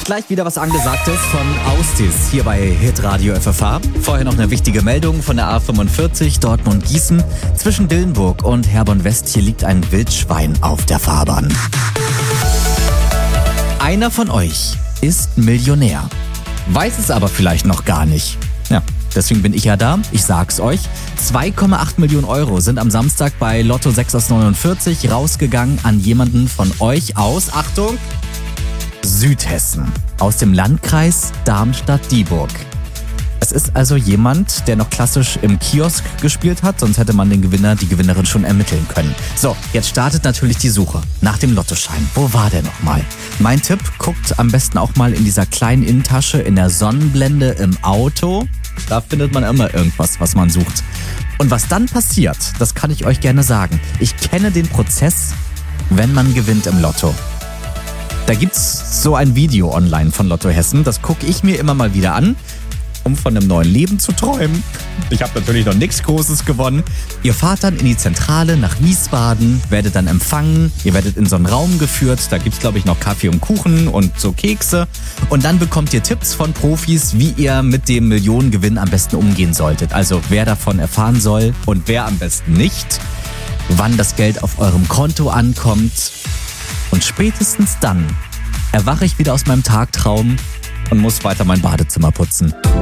gleich wieder was Angesagtes von Austis hier bei Hitradio FFH. Vorher noch eine wichtige Meldung von der A45 Dortmund-Gießen. Zwischen Dillenburg und Herborn-West hier liegt ein Wildschwein auf der Fahrbahn. Einer von euch ist Millionär, weiß es aber vielleicht noch gar nicht. Ja, deswegen bin ich ja da. Ich sag's euch. 2,8 Millionen Euro sind am Samstag bei Lotto 6 aus 49 rausgegangen an jemanden von euch aus, Achtung, Südhessen, aus dem Landkreis Darmstadt-Dieburg. Es ist also jemand, der noch klassisch im Kiosk gespielt hat, sonst hätte man den Gewinner, die Gewinnerin schon ermitteln können. So, jetzt startet natürlich die Suche nach dem Lottoschein. Wo war der nochmal? Mein Tipp, guckt am besten auch mal in dieser kleinen Innentasche in der Sonnenblende im Auto. Da findet man immer irgendwas, was man sucht. Und was dann passiert, das kann ich euch gerne sagen. Ich kenne den Prozess, wenn man gewinnt im Lotto. Da gibt's so ein Video online von Lotto Hessen, das gucke ich mir immer mal wieder an, um von einem neuen Leben zu träumen. Ich habe natürlich noch nichts Großes gewonnen. Ihr fahrt dann in die Zentrale nach Wiesbaden, werdet dann empfangen, ihr werdet in so einen Raum geführt, da gibt's glaube ich noch Kaffee und Kuchen und so Kekse. Und dann bekommt ihr Tipps von Profis, wie ihr mit dem Millionengewinn am besten umgehen solltet. Also wer davon erfahren soll und wer am besten nicht, wann das Geld auf eurem Konto ankommt. Und spätestens dann erwache ich wieder aus meinem Tagtraum und muss weiter mein Badezimmer putzen.